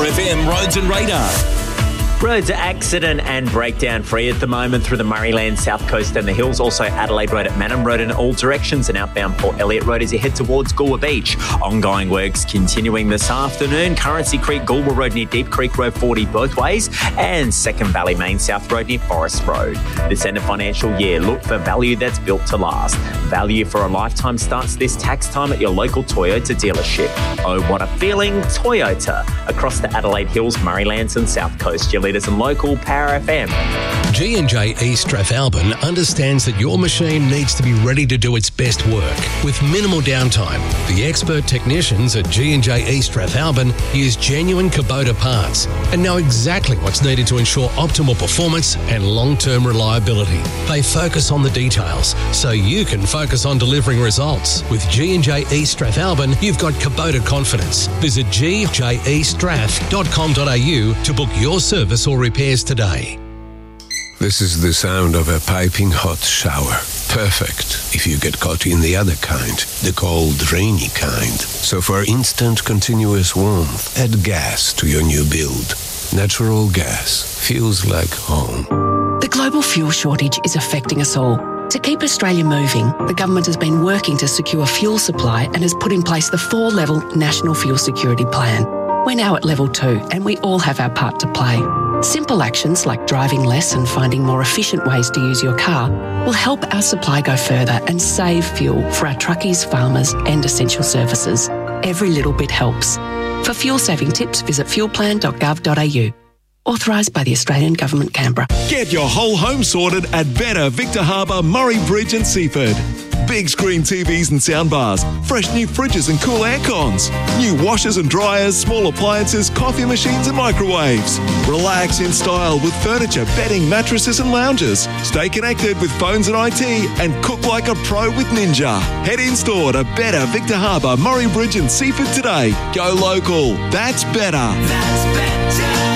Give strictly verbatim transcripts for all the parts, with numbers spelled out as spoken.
F M Roads and Radar. Roads are accident and breakdown free at the moment through the Murrayland South Coast and the hills. Also Adelaide Road at Manham Road in all directions, and outbound Port Elliot Road as you head towards Goolwa Beach. Ongoing works continuing this afternoon. Currency Creek, Goolwa Road near Deep Creek Road forty both ways, and Second Valley Main South Road near Forest Road. This end of financial year, look for value that's built to last. Value for a lifetime starts this tax time at your local Toyota dealership. Oh, what a feeling, Toyota. Across the Adelaide Hills, Murraylands and South Coast, your leaders in local Power F M. G and J East Strathalbyn understands that your machine needs to be ready to do its best work with minimal downtime. The expert technicians at G and J East Strathalbyn use genuine Kubota parts and know exactly what's needed to ensure optimal performance and long-term reliability. They focus on the details so you can focus on delivering results. With G and J East Strathalbyn, you've got Kubota confidence. Visit g j e strath dot com dot a u to book your service or repairs today. This is the sound of a piping hot shower. Perfect if you get caught in the other kind, the cold, rainy kind. So for instant, continuous warmth, add gas to your new build. Natural gas feels like home. The global fuel shortage is affecting us all. To keep Australia moving, the government has been working to secure fuel supply and has put in place the four-level National Fuel Security Plan. We're now at level two, and we all have our part to play. Simple actions like driving less and finding more efficient ways to use your car will help our supply go further and save fuel for our truckies, farmers and essential services. Every little bit helps. For fuel-saving tips, visit fuel plan dot gov dot a u. Authorised by the Australian Government, Canberra. Get your whole home sorted at Better Victor Harbour, Murray Bridge and Seaford. Big screen T Vs and soundbars, fresh new fridges and cool air cons, new washers and dryers, small appliances, coffee machines and microwaves. Relax in style with furniture, bedding, mattresses and lounges. Stay connected with phones and I T and cook like a pro with Ninja. Head in store to Better Victor Harbour, Murray Bridge and Seaford today. Go local. That's better. That's better.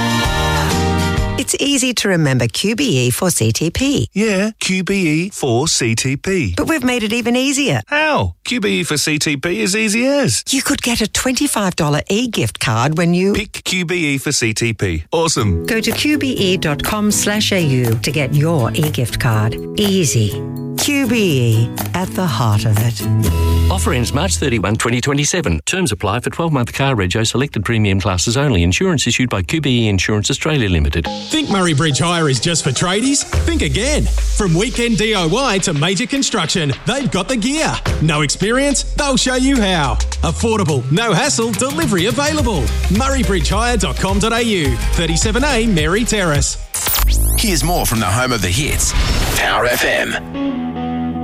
It's easy to remember Q B E for C T P. Yeah, Q B E for C T P. But we've made it even easier. How? Q B E for C T P is easy as. You could get a twenty-five dollars e-gift card when you... Pick Q B E for C T P. Awesome. Go to q b e dot com slash a u to get your e-gift card. Easy. Q B E, at the heart of it. Offer ends March thirty-first, twenty twenty-seven. Terms apply for twelve-month car rego selected premium classes only. Insurance issued by Q B E Insurance Australia Limited. Think Murray Bridge Hire is just for tradies? Think again. From weekend D I Y to major construction, they've got the gear. No experience? They'll show you how. Affordable, no hassle, delivery available. murray bridge hire dot com dot a u, thirty-seven A Mary Terrace. Here's more from the home of the hits, Power F M.